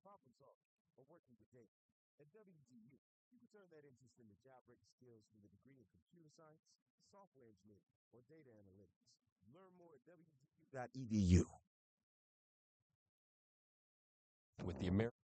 problem solving, or working with data. At WDU, you can turn that interest into job-ready skills with a degree in computer science, software engineering, or data analytics. Learn more at WDU.edu. With the American